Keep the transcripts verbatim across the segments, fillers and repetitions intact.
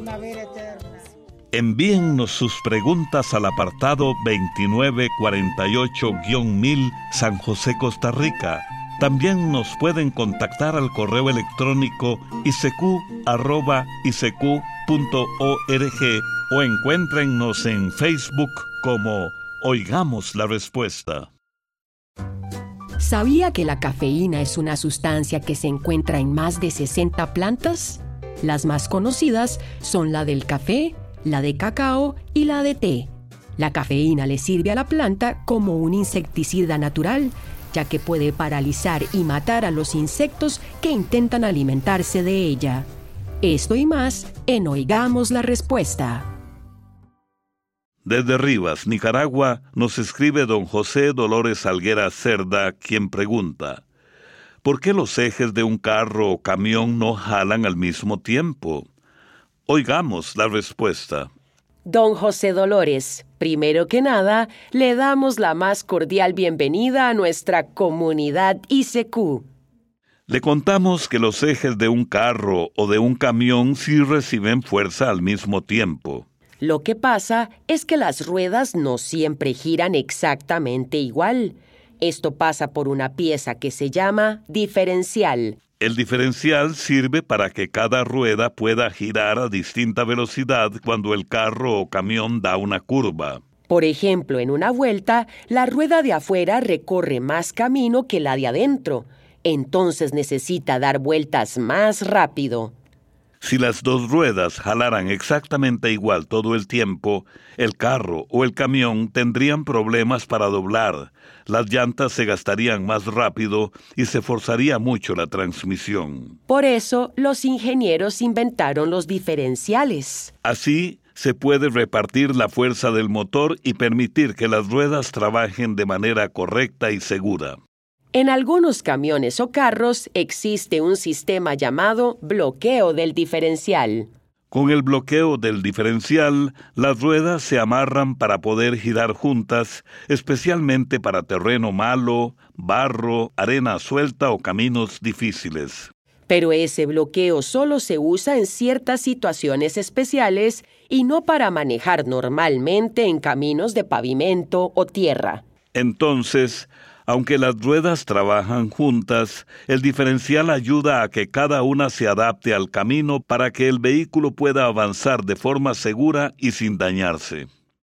primavera eterna. Envíennos sus preguntas al apartado veintinueve cuarenta y ocho mil San José, Costa Rica. También nos pueden contactar al correo electrónico i c q arroba i c q punto org o encuéntrennos en Facebook como Oigamos la Respuesta. ¿Sabía que la cafeína es una sustancia que se encuentra en más de sesenta plantas? Las más conocidas son la del café, la de cacao y la de té. La cafeína le sirve a la planta como un insecticida natural, ya que puede paralizar y matar a los insectos que intentan alimentarse de ella. Esto y más en Oigamos la Respuesta. Desde Rivas, Nicaragua, nos escribe don José Dolores Alguera Cerda, quien pregunta: ¿por qué los ejes de un carro o camión no jalan al mismo tiempo? Oigamos la respuesta. Don José Dolores, primero que nada, le damos la más cordial bienvenida a nuestra comunidad I C Q. Le contamos que los ejes de un carro o de un camión sí reciben fuerza al mismo tiempo. Lo que pasa es que las ruedas no siempre giran exactamente igual. Esto pasa por una pieza que se llama diferencial. El diferencial sirve para que cada rueda pueda girar a distinta velocidad cuando el carro o camión da una curva. Por ejemplo, en una vuelta, la rueda de afuera recorre más camino que la de adentro. Entonces necesita dar vueltas más rápido. Si las dos ruedas jalaran exactamente igual todo el tiempo, el carro o el camión tendrían problemas para doblar, las llantas se gastarían más rápido y se forzaría mucho la transmisión. Por eso, los ingenieros inventaron los diferenciales. Así, se puede repartir la fuerza del motor y permitir que las ruedas trabajen de manera correcta y segura. En algunos camiones o carros existe un sistema llamado bloqueo del diferencial. Con el bloqueo del diferencial, las ruedas se amarran para poder girar juntas, especialmente para terreno malo, barro, arena suelta o caminos difíciles. Pero ese bloqueo solo se usa en ciertas situaciones especiales y no para manejar normalmente en caminos de pavimento o tierra. Entonces, aunque las ruedas trabajan juntas, el diferencial ayuda a que cada una se adapte al camino para que el vehículo pueda avanzar de forma segura y sin dañarse.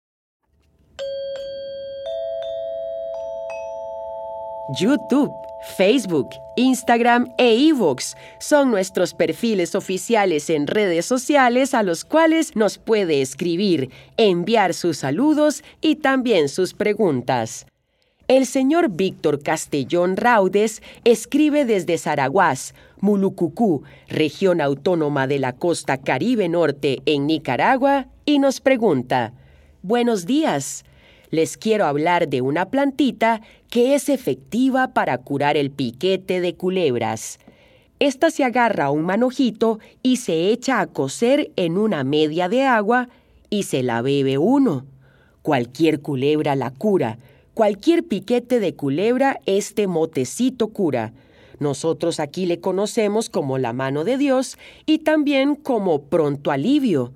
YouTube, Facebook, Instagram e iVoox son nuestros perfiles oficiales en redes sociales a los cuales nos puede escribir, enviar sus saludos y también sus preguntas. El señor Víctor Castellón Raudes escribe desde Zaraguás, Mulucucú, región autónoma de la costa Caribe Norte en Nicaragua, y nos pregunta: buenos días, les quiero hablar de una plantita que es efectiva para curar el piquete de culebras. Esta se agarra a un manojito y se echa a cocer en una media de agua y se la bebe uno. Cualquier culebra la cura. Cualquier piquete de culebra, este motecito cura. Nosotros aquí le conocemos como la mano de Dios y también como pronto alivio.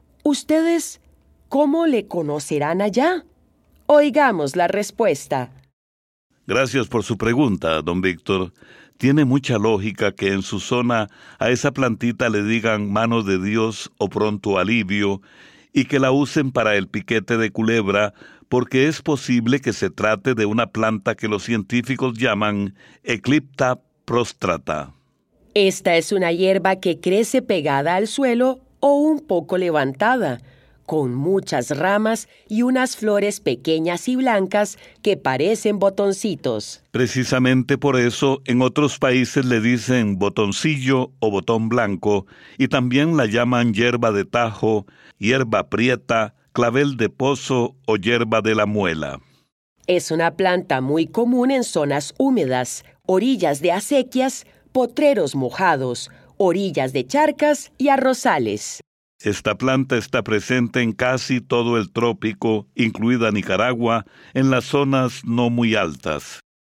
¿Ustedes cómo le conocerán allá? Oigamos la respuesta. Gracias por su pregunta, don Víctor. Tiene mucha lógica que en su zona a esa plantita le digan mano de Dios o pronto alivio y que la usen para el piquete de culebra, porque es posible que se trate de una planta que los científicos llaman Eclipta prostrata. Esta es una hierba que crece pegada al suelo o un poco levantada, con muchas ramas y unas flores pequeñas y blancas que parecen botoncitos. Precisamente por eso en otros países le dicen botoncillo o botón blanco y también la llaman hierba de tajo, hierba prieta, clavel de pozo o hierba de la muela. Es una planta muy común en zonas húmedas, orillas de acequias, potreros mojados, orillas de charcas y arrozales. Esta planta está presente en casi todo el trópico, incluida Nicaragua, en las zonas no muy altas.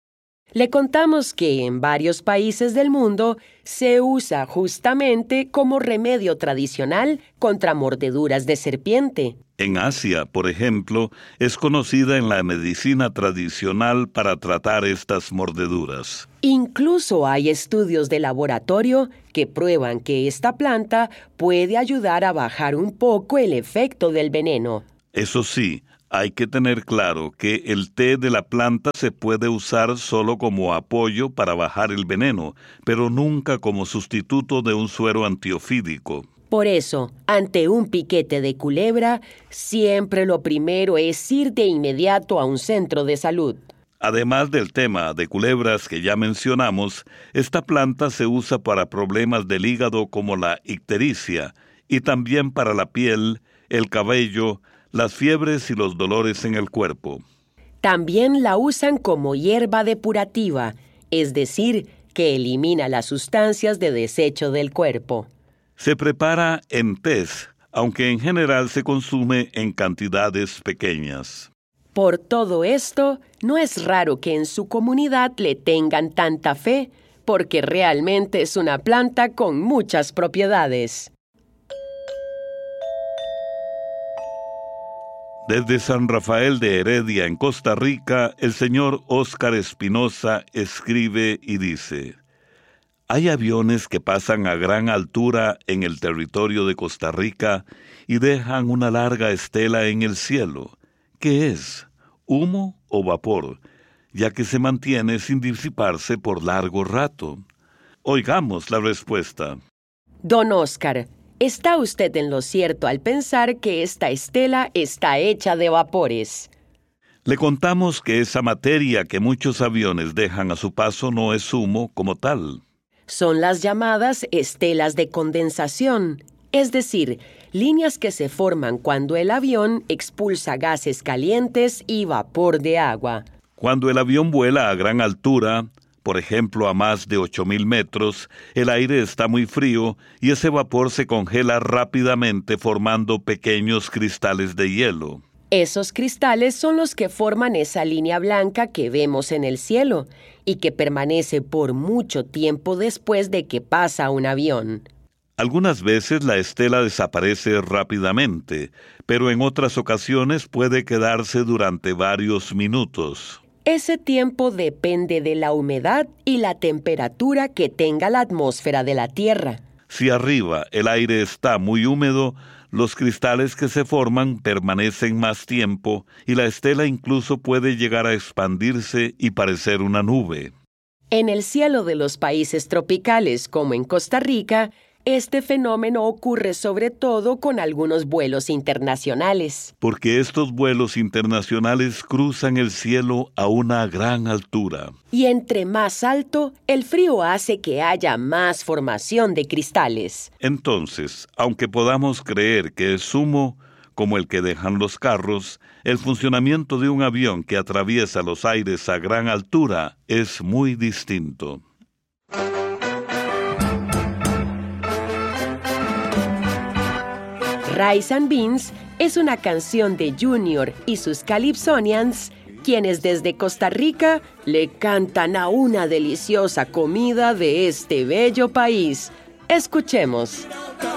Le contamos que en varios países del mundo se usa justamente como remedio tradicional contra mordeduras de serpiente. En Asia, por ejemplo, es conocida en la medicina tradicional para tratar estas mordeduras. Incluso hay estudios de laboratorio que prueban que esta planta puede ayudar a bajar un poco el efecto del veneno. Eso sí, hay que tener claro que el té de la planta se puede usar solo como apoyo para bajar el veneno, pero nunca como sustituto de un suero antiofídico. Por eso, ante un piquete de culebra, siempre lo primero es ir de inmediato a un centro de salud. Además del tema de culebras que ya mencionamos, esta planta se usa para problemas del hígado como la ictericia y también para la piel, el cabello, las fiebres y los dolores en el cuerpo. También la usan como hierba depurativa, es decir, que elimina las sustancias de desecho del cuerpo. Se prepara en tés, aunque en general se consume en cantidades pequeñas. Por todo esto, no es raro que en su comunidad le tengan tanta fe, porque realmente es una planta con muchas propiedades. Desde San Rafael de Heredia, en Costa Rica, el señor Óscar Espinosa escribe y dice: hay aviones que pasan a gran altura en el territorio de Costa Rica y dejan una larga estela en el cielo. ¿Qué es? ¿Humo o vapor? Ya que se mantiene sin disiparse por largo rato. Oigamos la respuesta. Don Óscar, está usted en lo cierto al pensar que esta estela está hecha de vapores. Le contamos que esa materia que muchos aviones dejan a su paso no es humo como tal. Son las llamadas estelas de condensación, es decir, líneas que se forman cuando el avión expulsa gases calientes y vapor de agua. Cuando el avión vuela a gran altura, por ejemplo a más de ocho mil metros, el aire está muy frío y ese vapor se congela rápidamente formando pequeños cristales de hielo. Esos cristales son los que forman esa línea blanca que vemos en el cielo y que permanece por mucho tiempo después de que pasa un avión. Algunas veces la estela desaparece rápidamente, pero en otras ocasiones puede quedarse durante varios minutos. Ese tiempo depende de la humedad y la temperatura que tenga la atmósfera de la Tierra. Si arriba el aire está muy húmedo, los cristales que se forman permanecen más tiempo y la estela incluso puede llegar a expandirse y parecer una nube. En el cielo de los países tropicales, como en Costa Rica, este fenómeno ocurre sobre todo con algunos vuelos internacionales. Porque estos vuelos internacionales cruzan el cielo a una gran altura. Y entre más alto, el frío hace que haya más formación de cristales. Entonces, aunque podamos creer que es humo, como el que dejan los carros, el funcionamiento de un avión que atraviesa los aires a gran altura es muy distinto. Rice and Beans es una canción de Junior y sus Calypsonians, quienes desde Costa Rica le cantan a una deliciosa comida de este bello país. Escuchemos.